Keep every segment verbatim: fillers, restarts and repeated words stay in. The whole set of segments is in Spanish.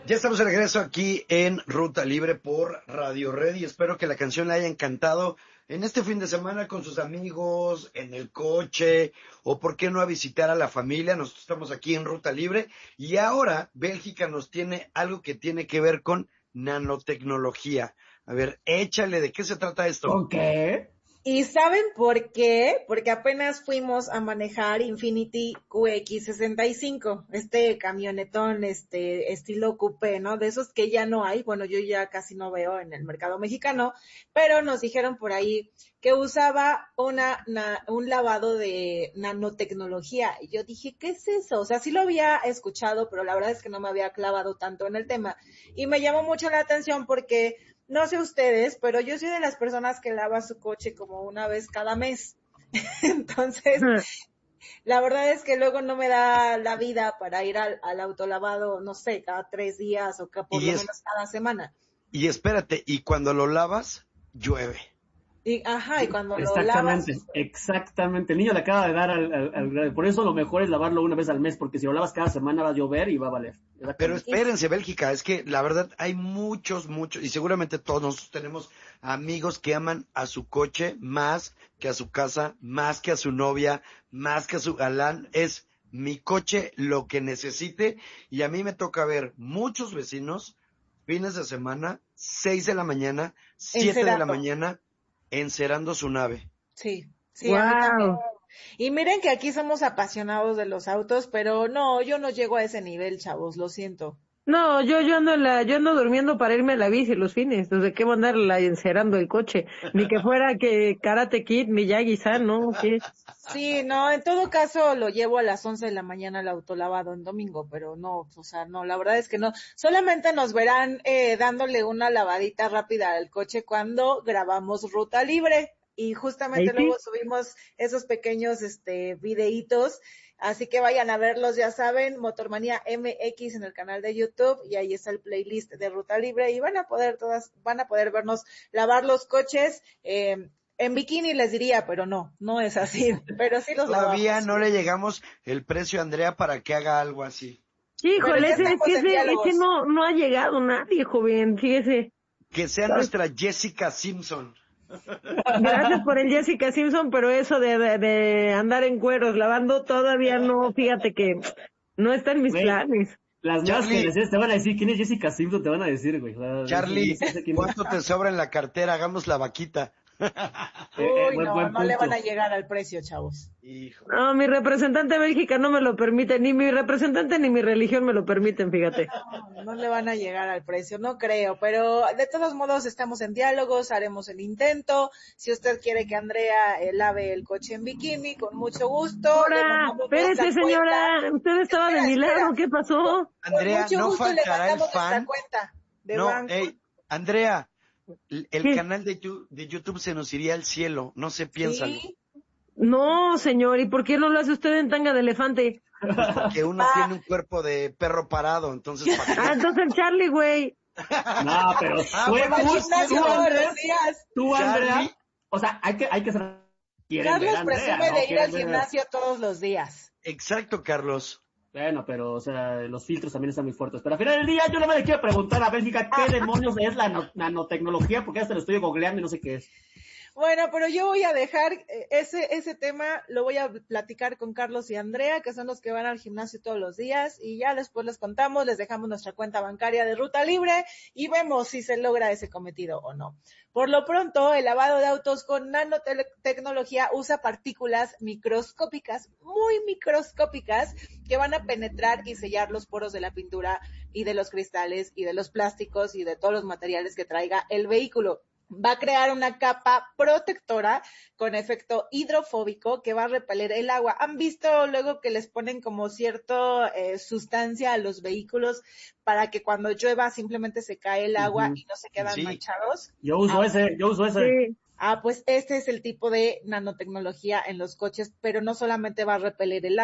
Ya estamos de regreso aquí en Ruta Libre por Radio Red y espero que la canción le haya encantado en este fin de semana con sus amigos, en el coche o por qué no a visitar a la familia. Nosotros estamos aquí en Ruta Libre y ahora Bélgica nos tiene algo que tiene que ver con nanotecnología. A ver, échale, ¿de qué se trata esto? ¿Con qué? ¿Y saben por qué? Porque apenas fuimos a manejar Infiniti Q X sesenta y cinco, este camionetón, este estilo coupé, ¿no? De esos que ya no hay, bueno, yo ya casi no veo en el mercado mexicano, pero nos dijeron por ahí que usaba una, na, un lavado de nanotecnología. Y yo dije, ¿qué es eso? O sea, sí lo había escuchado, pero la verdad es que no me había clavado tanto en el tema. Y me llamó mucho la atención porque no sé ustedes, pero yo soy de las personas que lava su coche como una vez cada mes. Entonces, la verdad es que luego no me da la vida para ir al, al autolavado, no sé, cada tres días o que por lo es, menos cada semana. Y espérate, y cuando lo lavas, llueve. Y, ajá, y cuando exactamente, lo lavas... Exactamente, el niño le acaba de dar al, al, al... Por eso lo mejor es lavarlo una vez al mes, porque si lo lavas cada semana va a llover y va a valer. Pero espérense, Bélgica, es que la verdad hay muchos, muchos, y seguramente todos nosotros tenemos amigos que aman a su coche más que a su casa, más que a su novia, más que a su galán. Es mi coche lo que necesite, y a mí me toca ver muchos vecinos fines de semana, seis de la mañana, siete de la mañana, encerando su nave. Sí, sí, wow. A mí también. Y miren que aquí somos apasionados de los autos, pero no, yo no llego a ese nivel, chavos, lo siento. No, yo yo ando la, yo ando durmiendo para irme a la bici los fines, ¿de qué mandarla encerando el coche? Ni que fuera que Karate Kid, Miyagi-san, ¿no? ¿Qué? Sí, no, en todo caso lo llevo a las once de la mañana al autolavado en domingo, pero no, o sea, no, la verdad es que no. Solamente nos verán eh, dándole una lavadita rápida al coche cuando grabamos Ruta Libre. Y justamente ¿Sí? luego subimos esos pequeños este videitos, así que vayan a verlos, ya saben, Motormanía M X en el canal de YouTube, y ahí está el playlist de Ruta Libre, y van a poder todas, van a poder vernos lavar los coches, eh, en bikini les diría, pero no, no es así, pero sí los Todavía lavamos. no le llegamos el precio a Andrea para que haga algo así. Híjole, ese, ese, ese no, no ha llegado nadie, joven, fíjese. Que sea ¿sabes? Nuestra Jessica Simpson. Gracias por el Jessica Simpson, pero eso de, de, de andar en cueros lavando todavía no, fíjate que no está en mis güey, planes. Las nuevas generaciones te van a decir quién es Jessica Simpson, te van a decir, güey. Charlie, ¿cuánto te sobra en la cartera? Hagamos la vaquita. Uy, eh, buen, no, buen no le van a llegar al precio, chavos. Hijo. No, mi representante Bélgica no me lo permite, ni mi representante ni mi religión me lo permiten, fíjate. No, no le van a llegar al precio, no creo, pero de todos modos estamos en diálogos, haremos el intento. Si usted quiere que Andrea eh, lave el coche en bikini, con mucho gusto. Ahora, espérese, señora, cuenta. Usted estaba espera, de mi lado, ¿qué pasó? Andrea, no faltará el fan. Cuenta de no, banco. Hey, Andrea, el ¿qué? canal de YouTube, de YouTube se nos iría al cielo, no se piénsalo. ¿Sí? No, señor, ¿y por qué no lo hace usted en tanga de elefante? Pues porque uno ah. tiene un cuerpo de perro parado, entonces... ¿para qué? Ah, entonces el Charlie, güey. No, pero ah, tú, bueno, tú, tú, tú, Andrea, tú, Andrea, o sea, hay que, hay que ser... Carlos presume ¿no? de ir al gimnasio ver. todos los días. Exacto, Carlos. Bueno, pero, o sea, los filtros también están muy fuertes. Pero al final del día yo no me le quiero preguntar a Bélgica qué demonios es la nanotecnología, porque ya se lo estoy googleando y no sé qué es. Bueno, pero yo voy a dejar ese ese tema, lo voy a platicar con Carlos y Andrea, que son los que van al gimnasio todos los días, y ya después les contamos, les dejamos nuestra cuenta bancaria de Ruta Libre y vemos si se logra ese cometido o no. Por lo pronto, el lavado de autos con nanotecnología usa partículas microscópicas, muy microscópicas, que van a penetrar y sellar los poros de la pintura y de los cristales y de los plásticos y de todos los materiales que traiga el vehículo. Va a crear una capa protectora con efecto hidrofóbico que va a repeler el agua. ¿Han visto luego que les ponen como cierta eh, sustancia a los vehículos para que cuando llueva simplemente se cae el agua uh-huh. y no se quedan sí. manchados? Yo uso ah, ese, yo uso ese. Sí. Ah, pues este es el tipo de nanotecnología en los coches, pero no solamente va a repeler el agua,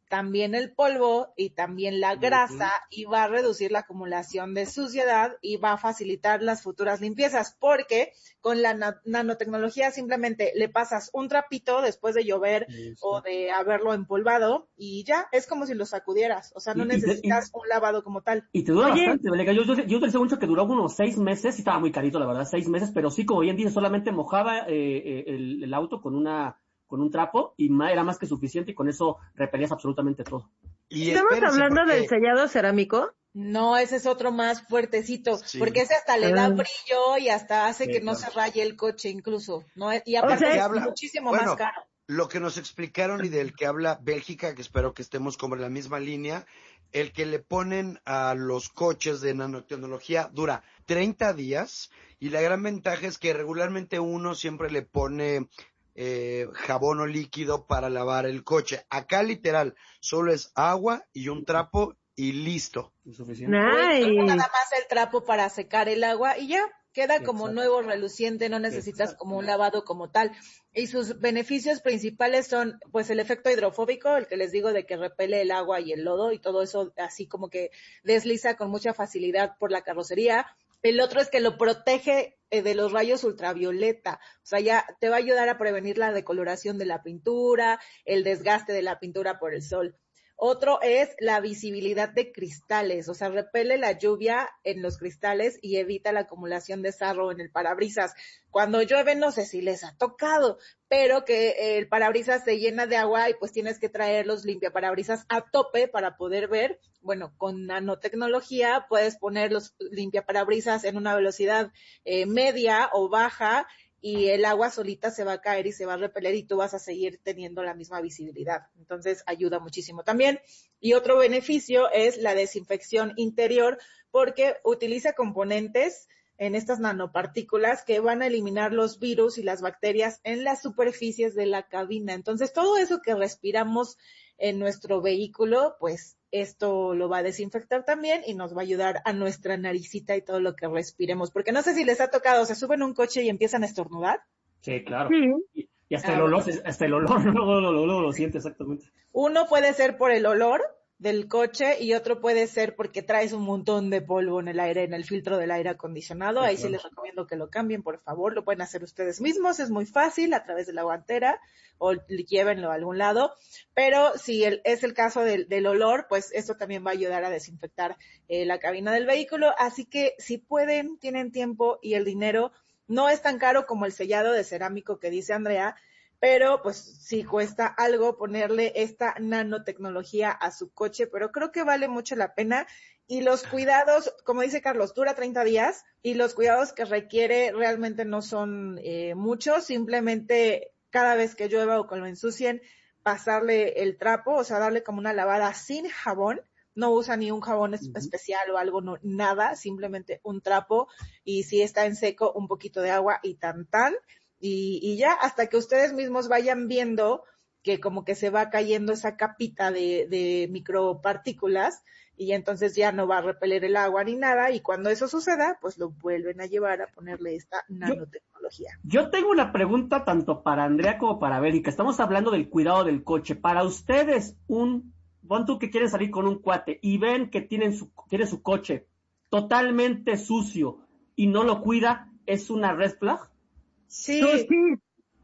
también el polvo y también la grasa y va a reducir la acumulación de suciedad y va a facilitar las futuras limpiezas, porque con la na- nanotecnología simplemente le pasas un trapito después de llover o de haberlo empolvado y ya, es como si lo sacudieras, o sea, no Y- y te- necesitas un lavado como tal. Y te dura Oye. bastante, Belega. Yo, yo, yo utilicé mucho que duró unos seis meses, y estaba muy carito, la verdad, seis meses, pero sí, como bien dice, solamente mojaba eh, eh, el, el auto con una con un trapo y ma- era más que suficiente y con eso repelías absolutamente todo. Y ¿Estamos espérense, hablando porque del sellado cerámico? No, ese es otro más fuertecito, Sí. porque ese hasta le da Ah. brillo y hasta hace Sí, que no claro. se raye el coche incluso, ¿no? Y O aparte sea, es habla- muchísimo bueno, más caro. lo que nos explicaron y del que habla Bélgica, que espero que estemos como en la misma línea, el que le ponen a los coches de nanotecnología dura treinta días y la gran ventaja es que regularmente uno siempre le pone eh, jabón o líquido para lavar el coche. Acá literal solo es agua y un trapo y listo. Es suficiente. Uy, nada Nice. más el trapo para secar el agua y ya queda como Exacto. nuevo, reluciente, no necesitas como un lavado como tal. Y sus beneficios principales son, pues, el efecto hidrofóbico, el que les digo de que repele el agua y el lodo y todo eso así como que desliza con mucha facilidad por la carrocería. El otro es que lo protege eh, de los rayos ultravioleta, o sea, ya te va a ayudar a prevenir la decoloración de la pintura, el desgaste de la pintura por el sol. Otro es la visibilidad de cristales, o sea, repele la lluvia en los cristales y evita la acumulación de sarro en el parabrisas. Cuando llueve, no sé si les ha tocado, pero que el parabrisas se llena de agua y pues tienes que traer los limpiaparabrisas a tope para poder ver. Bueno, con nanotecnología puedes poner los limpiaparabrisas en una velocidad eh, media o baja y el agua solita se va a caer y se va a repeler y tú vas a seguir teniendo la misma visibilidad. Entonces ayuda muchísimo también. Y otro beneficio es la desinfección interior porque utiliza componentes en estas nanopartículas que van a eliminar los virus y las bacterias en las superficies de la cabina. Entonces todo eso que respiramos en nuestro vehículo, pues esto lo va a desinfectar también y nos va a ayudar a nuestra naricita y todo lo que respiremos. Porque no sé si les ha tocado, se suben a un coche y empiezan a estornudar. Sí, claro. Sí. Y, y hasta Ah, el olor, bueno. hasta el olor, luego lo, lo, lo, lo siente exactamente. Uno puede ser por el olor del coche y otro puede ser porque traes un montón de polvo en el aire, en el filtro del aire acondicionado. Sí, Ahí claro. sí les recomiendo que lo cambien, por favor. Lo pueden hacer ustedes mismos, es muy fácil a través de la guantera o llévenlo a algún lado. Pero si el, es el caso del, del olor, pues esto también va a ayudar a desinfectar eh, la cabina del vehículo. Así que si pueden, tienen tiempo y el dinero, no es tan caro como el sellado de cerámico que dice Andrea, pero pues sí cuesta algo ponerle esta nanotecnología a su coche, pero creo que vale mucho la pena y los cuidados, como dice Carlos, dura treinta días y los cuidados que requiere realmente no son eh, muchos, simplemente cada vez que llueva o que lo ensucien, pasarle el trapo, o sea, darle como una lavada sin jabón, no usa ni un jabón es- Ujú. especial o algo, no, nada, simplemente un trapo y si está en seco, un poquito de agua y tan tan. Y, y ya hasta que ustedes mismos vayan viendo que como que se va cayendo esa capita de, de micropartículas y entonces ya no va a repeler el agua ni nada y cuando eso suceda, pues lo vuelven a llevar a ponerle esta Yo, nanotecnología. yo tengo una pregunta tanto para Andrea como para Bélgica. Estamos hablando del cuidado del coche. Para ustedes, un, pon tú que quieren salir con un cuate y ven que tienen su, tiene su coche totalmente sucio y no lo cuida, ¿es una red flag? Sí. Tú sí.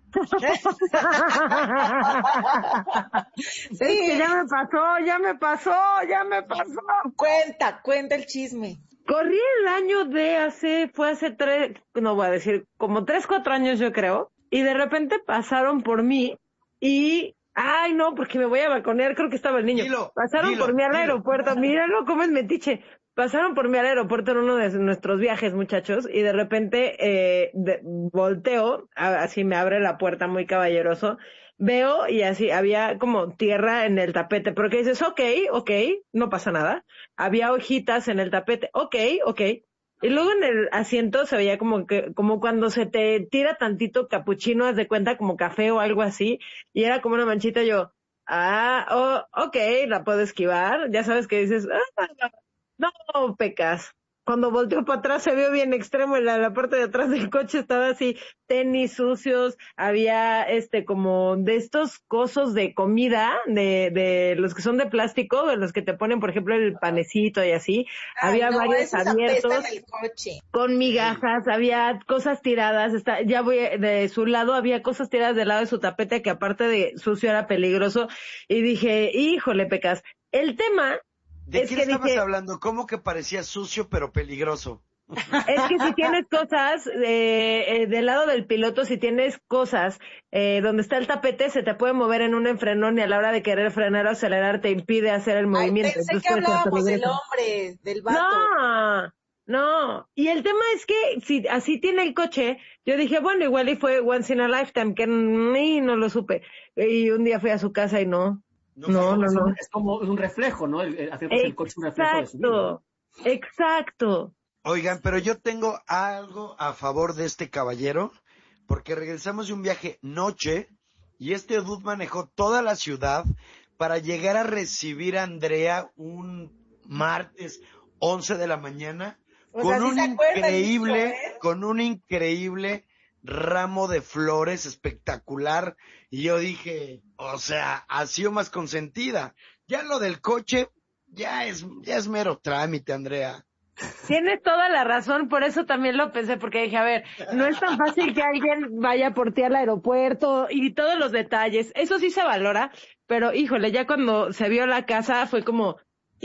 Sí. Es que ya me pasó, ya me pasó, ya me pasó. Cuenta, cuenta el chisme. Corrí el año de hace, fue hace tres, no voy a decir, como tres, cuatro años yo creo, y de repente pasaron por mí y, ay no, porque me voy a balconear, creo que estaba el niño. Dilo, Pasaron dilo, por mí al dilo. aeropuerto, míralo cómo es metiche. Pasaron por mí al aeropuerto en uno de nuestros viajes, muchachos, y de repente eh, de, volteo, a, así me abre la puerta muy caballeroso, veo y así había como tierra en el tapete, pero que dices, ok, ok, no pasa nada. Había hojitas en el tapete, ok, ok. Y luego en el asiento se veía como que, como cuando se te tira tantito capuchino, haz de cuenta como café o algo así, y era como una manchita, yo, ah, oh, ok, la puedo esquivar, ya sabes que dices, ah, no, pecas. Cuando volteó para atrás se vio bien extremo, en la, la parte de atrás del coche estaba así, tenis sucios, había este como de estos cosos de comida, de, de los que son de plástico, de los que te ponen, por ejemplo, el panecito y así, Ay, había no, varios esos abiertos. apestan el coche. Con migajas, había cosas tiradas, está, ya voy, de su lado había cosas tiradas del lado de su tapete que aparte de sucio era peligroso, y dije, híjole, Pecas, el tema ¿De es quién que estabas dije, hablando? ¿Cómo que parecía sucio pero peligroso? es que si tienes cosas, eh, eh, del lado del piloto, si tienes cosas, eh, donde está el tapete, se te puede mover en un enfrenón y a la hora de querer frenar o acelerar te impide hacer el Ay, movimiento. pensé Entonces que puede ser hablábamos del peligroso. hombre, del vato. No, no. Y el tema es que si así tiene el coche, yo dije, bueno, igual y fue once in a lifetime, que ni no lo supe. Y un día fui a su casa y no. No, No, fue- no, Es, no. un- es como un reflejo, ¿no? El, el, al final, pues, el coche es un reflejo de su vida. Exacto, exacto. Oigan, pero yo tengo algo a favor de este caballero, porque regresamos de un viaje noche y este dude manejó toda la ciudad para llegar a recibir a Andrea un martes once de la mañana O con sea, sí un se acuerda el increíble, hijo, ¿eh? con un increíble ramo de flores espectacular. Y yo dije, o sea, ha sido más consentida. Ya lo del coche, ya es, ya es mero trámite, Andrea. Tienes toda la razón, por eso también lo pensé, porque dije, a ver, no es tan fácil que alguien vaya por ti al aeropuerto y todos los detalles. Eso sí se valora, pero híjole, ya cuando se vio la casa fue como,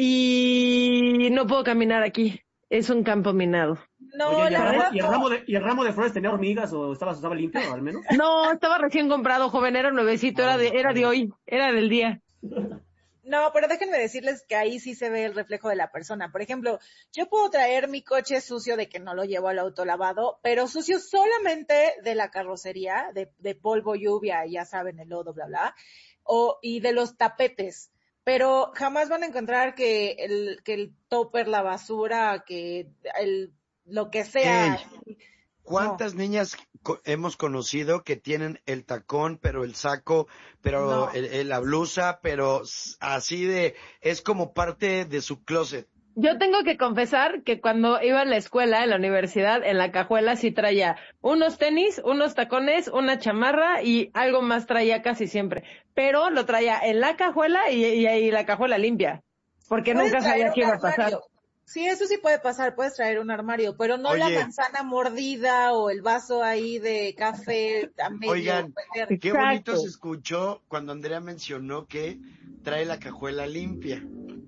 y no puedo caminar aquí. Es un campo minado. No, Oye, ¿y el, la ramo, verdad y, el no. ramo de, ¿y el ramo de flores tenía hormigas o estaba, estaba limpio al menos? No, estaba recién comprado, joven, era nuevecito, era de, era de hoy, era del día. No, pero déjenme decirles que ahí sí se ve el reflejo de la persona. Por ejemplo, yo puedo traer mi coche sucio de que no lo llevo al autolavado, pero sucio solamente de la carrocería, de, de polvo, lluvia, ya saben, el lodo, bla, bla, o, y de los tapetes. Pero jamás van a encontrar que el, que el topper, la basura, que el, lo que sea. Ey, ¿cuántas No. niñas co- hemos conocido que tienen el tacón, pero el saco, pero No. el- el- la blusa, pero s- así de, es como parte de su closet? Yo tengo que confesar que cuando iba a la escuela, en la universidad, en la cajuela sí traía unos tenis, unos tacones, una chamarra y algo más traía casi siempre. Pero lo traía en la cajuela y, y ahí la cajuela limpia. Porque Puedes nunca traer sabía un qué iba a pasar. armario. Sí, eso sí puede pasar, puedes traer un armario, pero no la Oye. manzana mordida o el vaso ahí de café a medio Oigan, perder. qué bonito Exacto. se escuchó cuando Andrea mencionó que trae la cajuela limpia.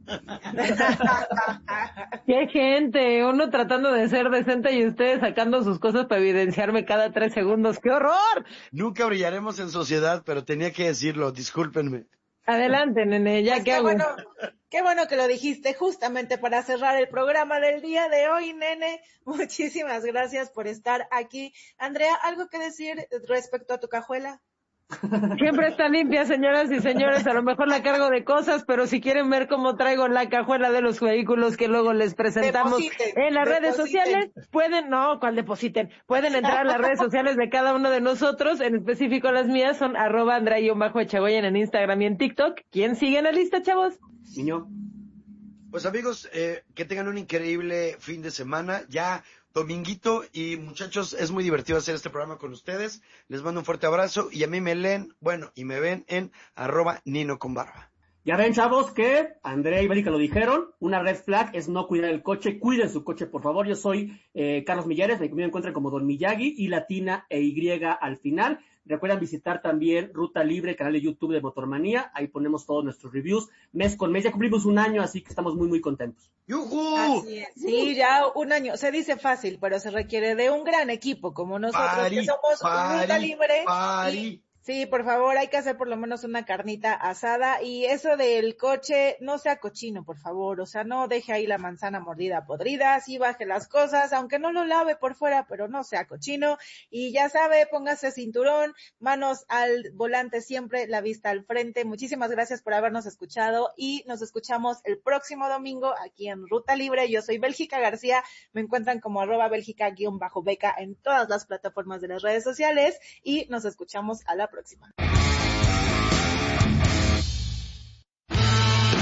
Qué gente, uno tratando de ser decente y ustedes sacando sus cosas para evidenciarme cada tres segundos. ¡Qué horror! Nunca brillaremos en sociedad, pero tenía que decirlo, discúlpenme. Adelante, nene, ya Pues qué qué hago. bueno, qué bueno que lo dijiste justamente para cerrar el programa del día de hoy, nene. Muchísimas gracias por estar aquí. Andrea, ¿algo que decir respecto a tu cajuela? Siempre está limpia, señoras y señores. A lo mejor la cargo de cosas, pero si quieren ver cómo traigo la cajuela de los vehículos que luego les presentamos Depositen, en las redes depositen. sociales, pueden, no, ¿cuál depositen? Pueden entrar a las redes sociales de cada uno de nosotros, en específico las mías son arroba Andrea-Echagoyen en Instagram y en TikTok. ¿Quién sigue en la lista, chavos? Niño. Pues amigos, eh, que tengan un increíble fin de semana. Ya dominguito y muchachos, es muy divertido hacer este programa con ustedes. Les mando un fuerte abrazo y a mí me leen, bueno, y me ven en arroba Nino con barba. Ya ven, chavos, que Andrea y Bélica lo dijeron. Una red flag es no cuidar el coche. Cuiden su coche, por favor. Yo soy eh, Carlos Millares. Me encuentran como Don Miyagi y latina e Y al final. Recuerden visitar también Ruta Libre, canal de YouTube de Motormanía. Ahí ponemos todos nuestros reviews. Mes con mes. Ya cumplimos un año, así que estamos muy, muy contentos. ¡Yujú! Así es. Sí, ya un año. Se dice fácil, pero se requiere de un gran equipo como nosotros Pari, que somos pari, Ruta Libre. pari. Y sí, por favor, hay que hacer por lo menos una carnita asada y eso del coche, no sea cochino, por favor, o sea, no deje ahí la manzana mordida, podrida, sí baje las cosas, aunque no lo lave por fuera, pero no sea cochino y ya sabe, póngase cinturón, manos al volante siempre, la vista al frente. Muchísimas gracias por habernos escuchado y nos escuchamos el próximo domingo aquí en Ruta Libre. Yo soy Bélgica García, me encuentran como arroba Bélgica-beca en todas las plataformas de las redes sociales y nos escuchamos a la próxima.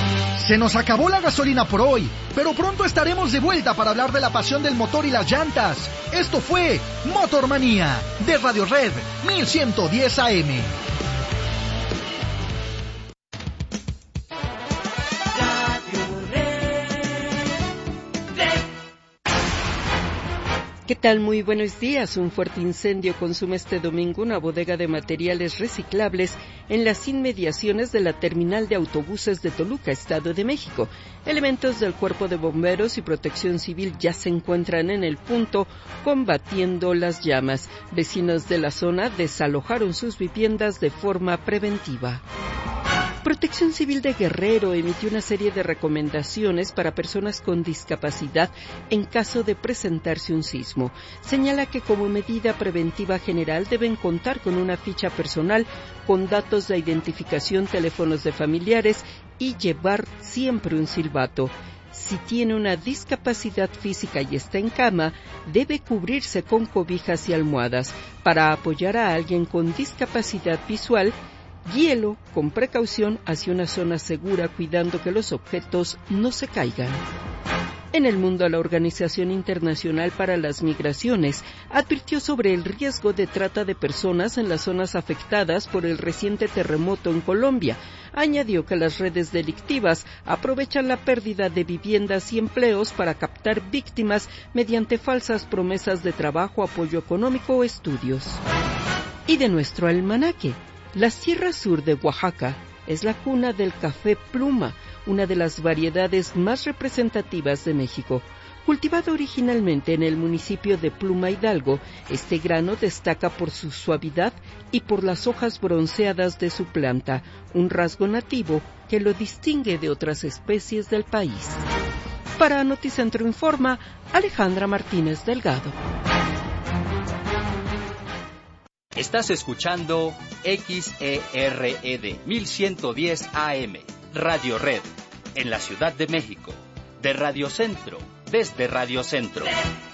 Se nos acabó la gasolina por hoy, pero pronto estaremos de vuelta para hablar de la pasión del motor y las llantas. Esto fue Motormanía, de Radio Red mil ciento diez A M. ¿Qué tal? Muy buenos días. Un fuerte incendio consume este domingo una bodega de materiales reciclables en las inmediaciones de la terminal de autobuses de Toluca, Estado de México. Elementos del Cuerpo de Bomberos y Protección Civil ya se encuentran en el punto combatiendo las llamas. Vecinos de la zona desalojaron sus viviendas de forma preventiva. Protección Civil de Guerrero emitió una serie de recomendaciones para personas con discapacidad en caso de presentarse un sismo. Señala que como medida preventiva general deben contar con una ficha personal con datos de identificación, teléfonos de familiares y llevar siempre un silbato. Si tiene una discapacidad física y está en cama, debe cubrirse con cobijas y almohadas. Para apoyar a alguien con discapacidad visual, guíelo con precaución hacia una zona segura, cuidando que los objetos no se caigan. En el mundo, la Organización Internacional para las Migraciones advirtió sobre el riesgo de trata de personas en las zonas afectadas por el reciente terremoto en Colombia. Añadió que las redes delictivas aprovechan la pérdida de viviendas y empleos para captar víctimas mediante falsas promesas de trabajo, apoyo económico o estudios. Y de nuestro almanaque. La Sierra Sur de Oaxaca es la cuna del café pluma, una de las variedades más representativas de México. Cultivado originalmente en el municipio de Pluma Hidalgo, este grano destaca por su suavidad y por las hojas bronceadas de su planta, un rasgo nativo que lo distingue de otras especies del país. Para Noticentro Informa, Alejandra Martínez Delgado. Estás escuchando X E R E D mil ciento diez A M, Radio Red, en la Ciudad de México, de Radio Centro, desde Radio Centro.